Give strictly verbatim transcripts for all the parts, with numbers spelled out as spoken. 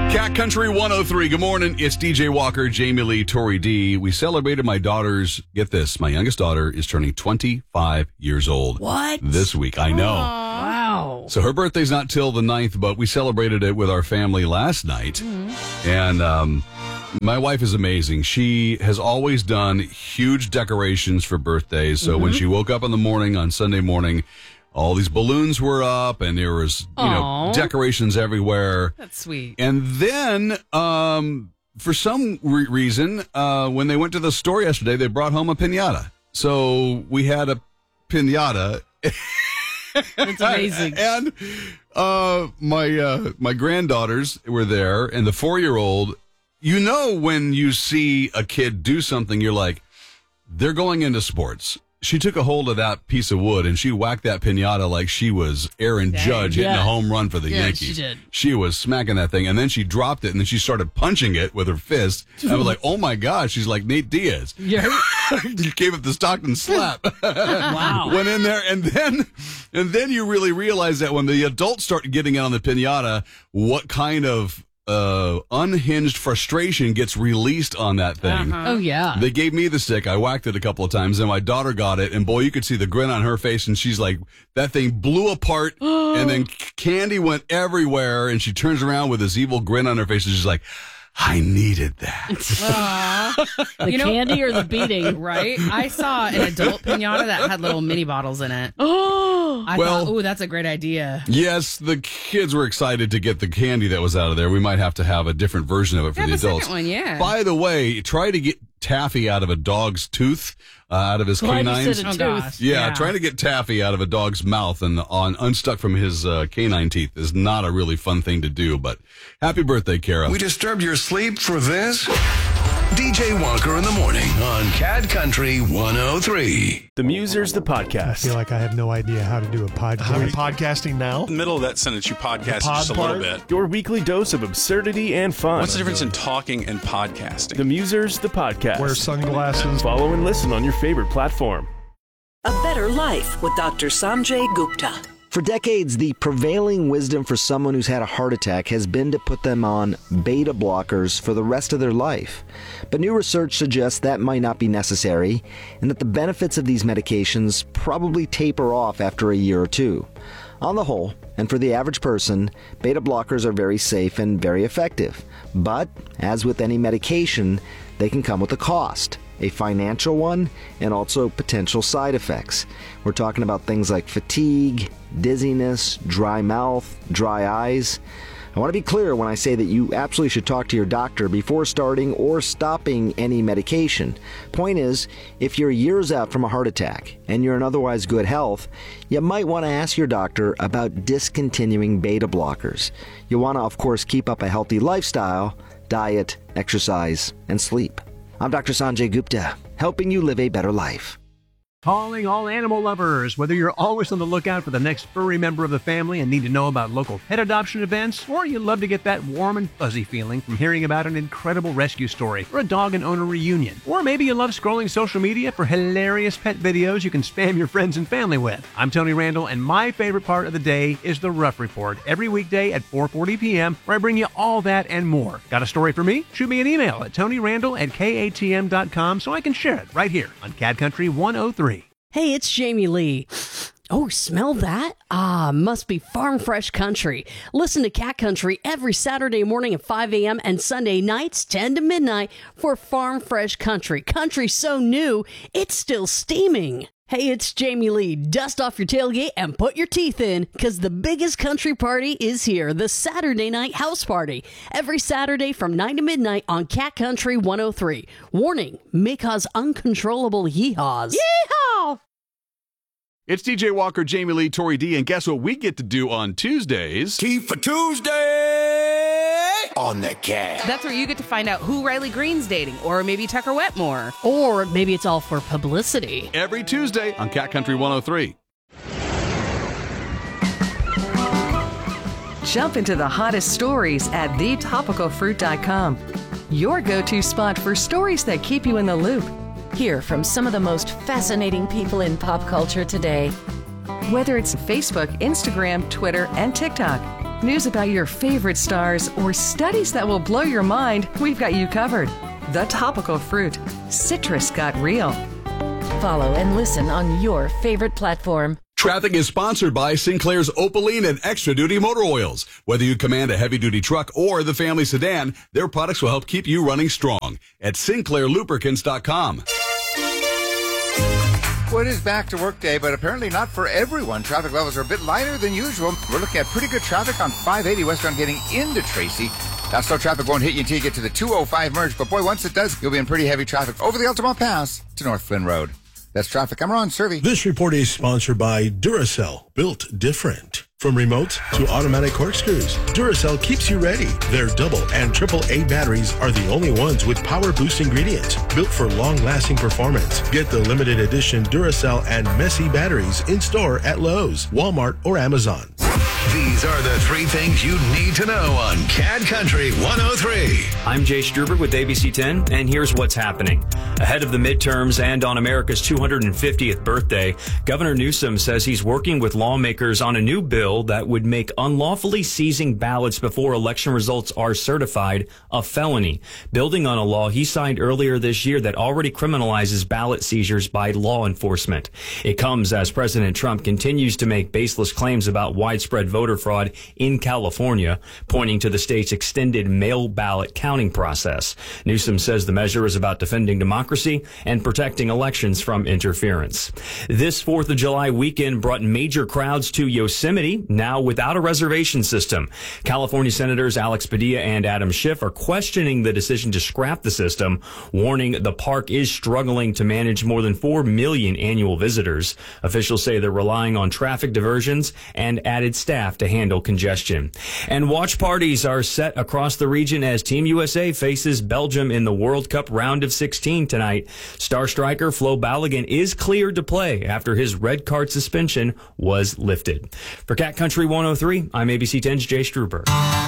Cat Country one oh three. Good morning. It's D J Walker, Jamie Lee, Tori D. We celebrated my daughter's, get this, my youngest daughter is turning twenty-five years old. What? This week. I know. Wow. So her birthday's not till the ninth, but we celebrated it with our family last night. Mm-hmm. And um, my wife is amazing. She has always done huge decorations for birthdays. So mm-hmm. when she woke up in the morning on Sunday morning, all these balloons were up, and there was, you Aww. know, decorations everywhere. That's sweet. And then, um, for some re- reason, uh, when they went to the store yesterday, they brought home a piñata. So we had a piñata. That's amazing. And uh, my uh, my granddaughters were there, and the four-year-old. You know, when you see a kid do something, you're like, they're going into sports. She took a hold of that piece of wood and she whacked that piñata like she was Aaron Dang, Judge hitting yeah. a home run for the yeah, Yankees. She did. She was smacking that thing, and then she dropped it, and then she started punching it with her fist. I was like, "Oh my gosh!" She's like Nate Diaz. Yeah. You gave it the Stockton slap. Wow. Went in there, and then, and then you really realize that when the adults start getting in on the piñata, what kind of Uh, unhinged frustration gets released on that thing. Uh-huh. Oh, yeah. They gave me the stick. I whacked it a couple of times, and my daughter got it, and boy, you could see the grin on her face, and she's like, that thing blew apart, and then candy went everywhere, and she turns around with this evil grin on her face, and she's like, I needed that. The You know- candy or the beating? Right? I saw an adult piñata that had little mini bottles in it. Oh, I Well- thought, ooh, that's a great idea. Yes, the kids were excited to get the candy that was out of there. We might have to have a different version of it for Have the a second adults. one, yeah. By the way, try to get taffy out of a dog's tooth, uh, out of his Glad you canines. said a Oh, tooth. gosh. Yeah, Yeah. trying to get taffy out of a dog's mouth and on unstuck from his uh, canine teeth is not a really fun thing to do. But happy birthday, Kara. We disturbed your sleep for this? D J Walker in the morning on Cat Country one oh three. The Musers, the I podcast. feel like I have no idea how to do a podcast. How are you podcasting now? In the middle of that sentence, you podcast pod just a part? little bit. Your weekly dose of absurdity and fun. What's the difference in talking and podcasting? The Musers, the podcast. Wear sunglasses. Follow and listen on your favorite platform. A Better Life with Doctor Sanjay Gupta. For decades, the prevailing wisdom for someone who's had a heart attack has been to put them on beta blockers for the rest of their life. But new research suggests that might not be necessary, and that the benefits of these medications probably taper off after a year or two. On the whole, and for the average person, beta blockers are very safe and very effective. But, as with any medication, they can come with a cost. A financial one, and also potential side effects. We're talking about things like fatigue, dizziness, dry mouth, dry eyes. I want to be clear when I say that you absolutely should talk to your doctor before starting or stopping any medication. Point is, if you're years out from a heart attack and you're in otherwise good health, you might want to ask your doctor about discontinuing beta blockers. You want to, of course, keep up a healthy lifestyle, diet, exercise, and sleep. I'm Doctor Sanjay Gupta, helping you live a better life. Calling all animal lovers. Whether you're always on the lookout for the next furry member of the family and need to know about local pet adoption events, or you love to get that warm and fuzzy feeling from hearing about an incredible rescue story or a dog and owner reunion, or maybe you love scrolling social media for hilarious pet videos you can spam your friends and family with. I'm Tony Randall, and my favorite part of the day is the Rough Report, every weekday at four forty p.m., where I bring you all that and more. Got a story for me? Shoot me an email at tonyrandall at k a t m dot com so I can share it right here on Cat Country one oh three. Hey, it's Jamie Lee. Oh, smell that? Ah, must be Farm Fresh Country. Listen to Cat Country every Saturday morning at five a.m. and Sunday nights ten to midnight for Farm Fresh Country. Country so new, it's still steaming. Hey, it's Jamie Lee. Dust off your tailgate and put your teeth in, because the biggest country party is here, the Saturday Night House Party. Every Saturday from nine to midnight on Cat Country one oh three. Warning, may cause uncontrollable yeehaws. Yeehaw! It's D J Walker, Jamie Lee, Tori D, and guess what we get to do on Tuesdays? Tea for Tuesday on the Cat. That's where you get to find out who Riley Green's dating, or maybe Tucker Wetmore. Or maybe it's all for publicity. Every Tuesday on Cat Country one oh three. Jump into the hottest stories at the topical fruit dot com. Your go-to spot for stories that keep you in the loop. Hear from some of the most fascinating people in pop culture today. Whether it's Facebook, Instagram, Twitter, and TikTok, news about your favorite stars, or studies that will blow your mind, we've got you covered. The Topical Fruit. Citrus got real. Follow and listen on your favorite platform. Traffic is sponsored by Sinclair's Opaline and Extra Duty Motor Oils. Whether you command a heavy-duty truck or the family sedan, their products will help keep you running strong. At Sinclair Lubricants dot com. Well, it is back to work day, but apparently not for everyone. Traffic levels are a bit lighter than usual. We're looking at pretty good traffic on five eighty westbound getting into Tracy. That slow traffic won't hit you until you get to the two oh five merge, but boy, once it does, you'll be in pretty heavy traffic over the Altamont Pass to North Flynn Road. That's traffic. I'm Ron Servey. This report is sponsored by Duracell, built different. From remote to automatic corkscrews, Duracell keeps you ready. Their double and triple A batteries are the only ones with power boost ingredients, built for long-lasting performance. Get the limited edition Duracell and Messy batteries in store at Lowe's, Walmart, or Amazon. These are the three things you need to know on C A D Country one oh three. I'm Jay Struber with A B C ten, and here's what's happening. Ahead of the midterms and on America's two hundred fiftieth birthday, Governor Newsom says he's working with lawmakers on a new bill that would make unlawfully seizing ballots before election results are certified a felony, building on a law he signed earlier this year that already criminalizes ballot seizures by law enforcement. It comes as President Trump continues to make baseless claims about widespread voter fraud in California, pointing to the state's extended mail ballot counting process. Newsom says the measure is about defending democracy and protecting elections from interference. This fourth of July weekend brought major crowds to Yosemite, now without a reservation system. California Senators Alex Padilla and Adam Schiff are questioning the decision to scrap the system, warning the park is struggling to manage more than four million annual visitors. Officials say they're relying on traffic diversions and added staff to handle congestion. And watch parties are set across the region as Team U S A faces Belgium in the World Cup round of sixteen tonight. Star striker Flo Balogun is cleared to play after his red card suspension was lifted. For Cat Country one oh three, I'm A B C ten's Jay Struber.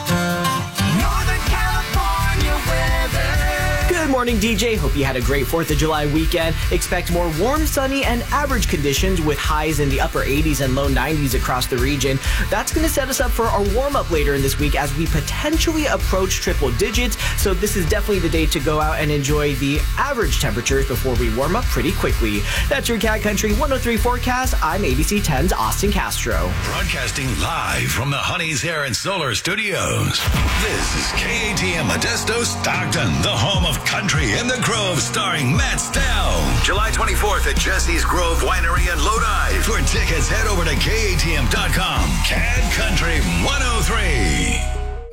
Good morning, D J. Hope you had a great fourth of July weekend. Expect more warm, sunny, and average conditions with highs in the upper eighties and low nineties across the region. That's going to set us up for our warm-up later in this week as we potentially approach triple digits. So this is definitely the day to go out and enjoy the average temperatures before we warm up pretty quickly. That's your Cat Country one oh three forecast. I'm A B C ten's Austin Castro. Broadcasting live from the Honey's Hair and Solar Studios. This is K A T M Modesto Stockton, the home of Country in the Grove, starring Matt Stell. July twenty-fourth at Jesse's Grove Winery in Lodi. For tickets, head over to K A T M dot com. C A D Country one oh three.